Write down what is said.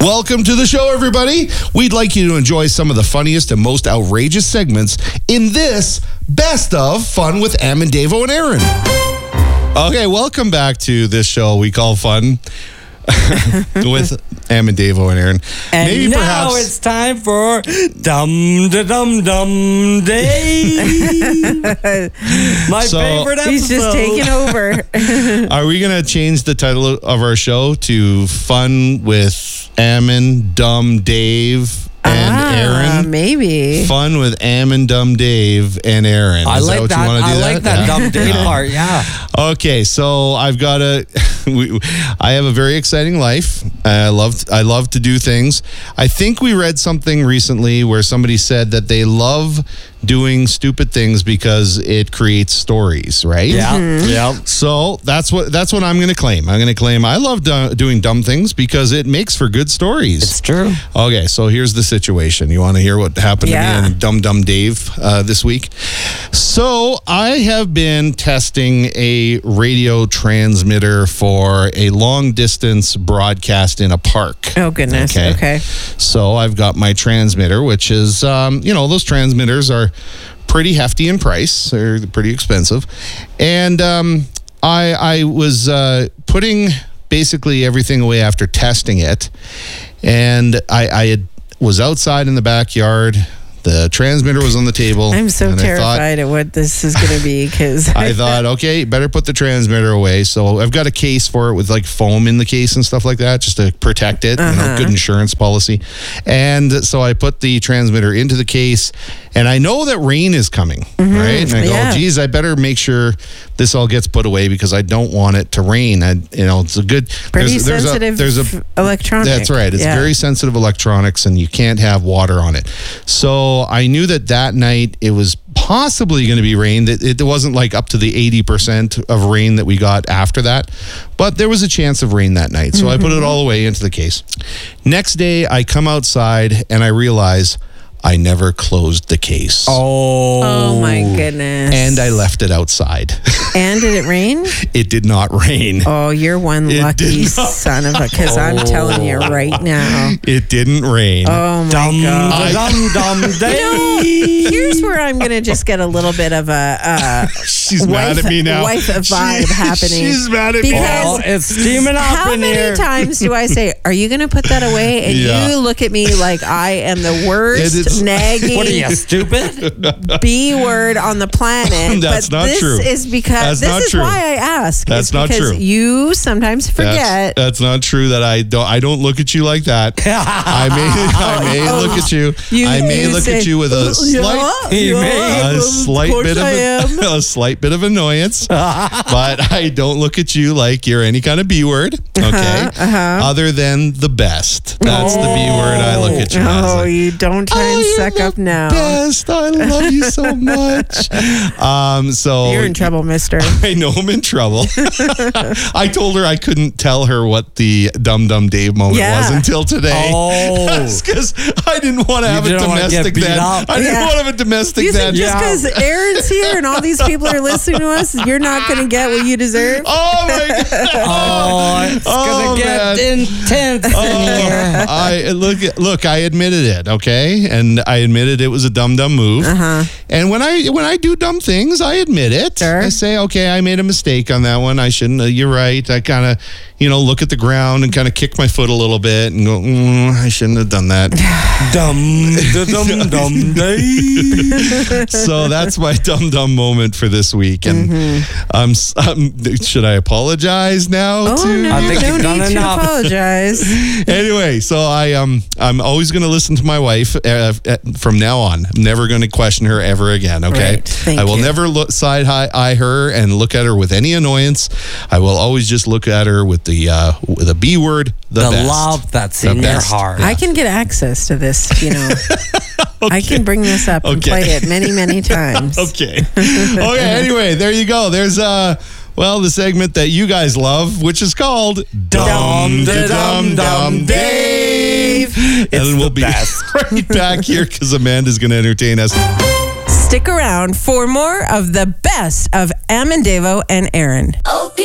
Welcome to the show, everybody. We'd like you to enjoy some of the funniest and most outrageous segments in this Best of Fun with Am and Davo and Aaron. Okay, welcome back to this show we call Fun with Am and Davo and Aaron. And maybe now perhaps it's time for Dum Da Dum Dum Dave. My favorite episode. He's just taking over. Are we going to change the title of our show to Fun with Am, Dumb Dave and Aaron? Maybe. Fun with Am and Dumb Dave and Aaron. I Is like that what that. you want to do? I like that Dumb Dave part, yeah. Okay, so I've got I have a very exciting life. I love to do things. I think we read something recently where somebody said that they love doing stupid things because it creates stories, right? Yeah. Mm-hmm. Yeah. So that's what I'm going to claim. I'm going to claim I love doing dumb things because it makes for good stories. It's true. Okay, so here's the situation. You want to hear what happened to me and Dumb Dave this week? So I have been testing a radio transmitter for a long distance broadcast in a park. Oh, goodness. Okay. So I've got my transmitter, which is, those transmitters are pretty hefty in price. They're pretty expensive. And I was putting basically everything away after testing it. And I was outside in the backyard. The transmitter was on the table. I'm so terrified at what this is going to be because I thought, okay, better put the transmitter away. So I've got a case for it with like foam in the case and stuff like that just to protect it. Good insurance policy. And so I put the transmitter into the case and I know that rain is coming, right? And I go, geez, I better make sure this all gets put away because I don't want it to rain. It's a good... Pretty sensitive electronics. That's right. It's very sensitive electronics and you can't have water on it. So I knew that night it was possibly going to be rain. It wasn't like up to the 80% of rain that we got after that, but there was a chance of rain that night. So I put it all away into the case. Next day, I come outside and I realize I never closed the case. Oh my goodness. And I left it outside. And did it rain? It did not rain. Oh, you're one lucky son of a... Because I'm telling you right now. It didn't rain. Oh, my God. Here's where I'm going to just get a little bit of a... She's mad at me now. Wife vibe happening. She's mad at me. Because it's steaming up in here. How many times do I say, are you going to put that away? And you look at me like I am the worst nagging... What are you, stupid? B word on the planet. That's not true. This is because... This is why I ask. That's not true. You sometimes forget. That's not true that I don't look at you like that. I may look at you. I may look at you with a slight bit of annoyance, but I don't look at you like you're any kind of B word. Okay. Other than the best. That's the B word I look at you as. Oh, you don't try and suck up now. Best. I love you so much. So you're in trouble, mister. I know I'm in trouble. I told her I couldn't tell her what the Dumb Dave moment was until today. Oh. Because I didn't want to have a domestic then. I didn't want to have a domestic then. Just because Aaron's here and all these people are listening to us, you're not going to get what you deserve? Oh, my God. Oh, it's going to get intense in here. Look, I admitted it, okay? And I admitted it was a dumb move. And when I do dumb things, I admit it. Sure. I say, okay, I made a mistake on that one. I shouldn't. You're right. I kind of, look at the ground and kind of kick my foot a little bit and go, I shouldn't have done that. Dumb Dave. So that's my dumb moment for this week. And should I apologize now? I think you've done enough. To apologize. Anyway, so I'm always going to listen to my wife from now on. I'm never going to question her ever again. Okay, right. I will never side eye her and look at her with any annoyance. I will always just look at her with the B word, the best. Love that's in your heart. I can get access to this, I can bring this up and play it many, many times. Okay. Anyway, there you go. There's the segment that you guys love, which is called Dumb Dave. And we'll be right back here because Amanda's going to entertain us. Stick around for more of the best of Am and Davo and Aaron.